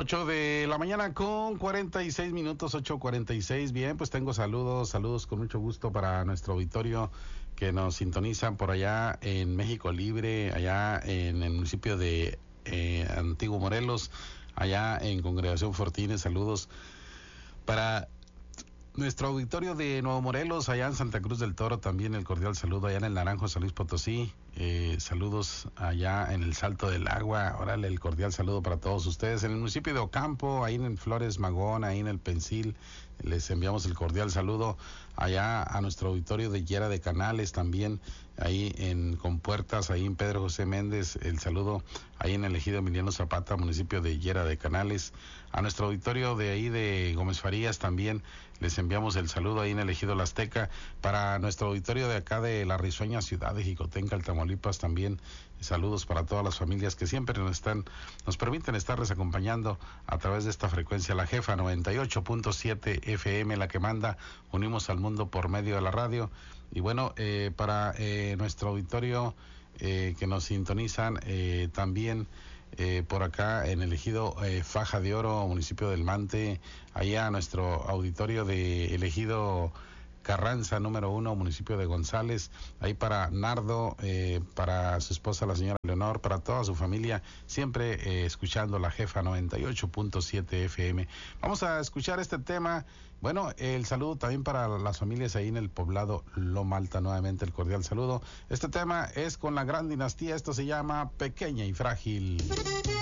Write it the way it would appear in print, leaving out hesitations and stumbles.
8 de la mañana con 46 minutos, 8:46. Bien, pues tengo saludos con mucho gusto para nuestro auditorio que nos sintonizan por allá en México Libre, allá en el municipio de Antiguo Morelos, allá en Congregación Fortines. Saludos para nuestro auditorio de Nuevo Morelos, allá en Santa Cruz del Toro, también el cordial saludo allá en el Naranjo, San Luis Potosí. Saludos allá en el Salto del Agua, órale, el cordial saludo para todos ustedes. En el municipio de Ocampo, ahí en Flores Magón, ahí en el Pensil, les enviamos el cordial saludo allá a nuestro auditorio de Llera de Canales, también ahí en Compuertas, ahí en Pedro José Méndez, el saludo ahí en el ejido Emiliano Zapata, municipio de Llera de Canales. A nuestro auditorio de ahí de Gómez Farías también les enviamos el saludo ahí en el ejido La Azteca. Para nuestro auditorio de acá de la risueña ciudad de Jicotenca, Tamaulipas, también saludos para todas las familias que siempre nos permiten estarles acompañando a través de esta frecuencia, la Jefa 98.7 FM, la que manda, unimos al mundo por medio de la radio. Y bueno, para nuestro auditorio que nos sintonizan también por acá en el ejido Faja de Oro, municipio del Mante, allá nuestro auditorio de el ejido Carranza número 1, municipio de González, ahí para Nardo, para su esposa la señora Leonor, para toda su familia, siempre escuchando la Jefa 98.7 FM. Vamos a escuchar este tema. Bueno, el saludo también para las familias ahí en el poblado Loma Alta, nuevamente el cordial saludo. Este tema es con la Gran Dinastía, esto se llama Pequeña y Frágil.